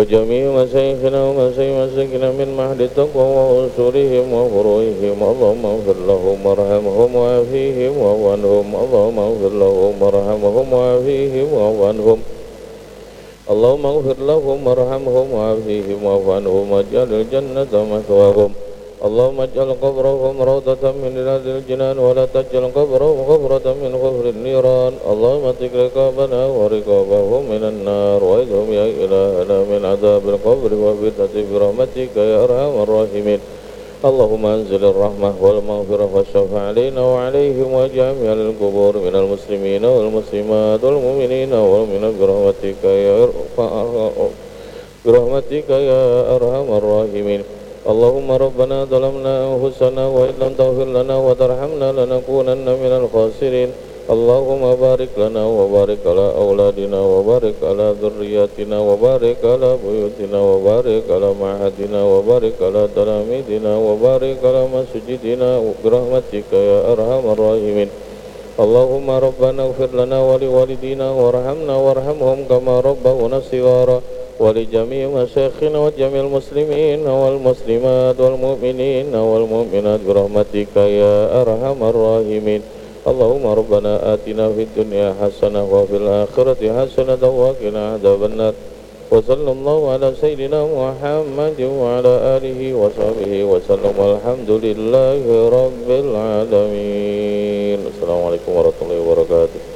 وجميع مشايخنا ومشايخنا من مهد التقوى وأصولهم وفروعهم اللهم اغفر لهم وارحمهم وعافيهم واعف عنهم اللهم اغفر لهم وارحمهم وعافيهم واعف عنهم اللهم اغفر لهم وارحمهم وعافيهم واعف عنهم واجعل الجنة مثواهم اللهم اجعل قبرهم روضة من رياض الجنان ولا تجعل قبرهم غفرة من غفر النيران اللهم اتق رقابنا ورقابهم من النار وإذهم يا إلهنا من عذاب القبر وفتنة برحمتك يا أرحم الراحمين اللهم انزل الرحمة والمغفرة والشفاعة علينا وعليهم وجميع القبور من المسلمين والمسلمات والمؤمنين والمؤمنات برحمتك يا أرحم الراحمين اللهم ربنا ظلمنا أنفسنا وإن لم تغفر لنا وترحمنا لنكونن من الخاسرين اللهم بارك لنا وبارك على أولادنا وبارك على ذرياتنا وبارك على بيوتنا وبارك على معهدنا وبارك على تلاميذنا وبارك على مسجدنا برحمتك يا أرحم الراحمين اللهم ربنا اغفر لنا ولوالدينا وارحمنا وارحمهم كما ربونا صغارا ولجميع مشايخنا وجميع المسلمين والمسلمات والمؤمنين والمؤمنات برحمتك يا أرحم الراحمين اللهم ربنا آتنا في الدنيا حسنة وفي الآخرة حسنة وقنا عذاب النار وصلى الله على سيدنا محمد وعلى آله وصحبه وسلم والحمد لله رب العالمين. السلام عليكم warahmatullahi wabarakatuh.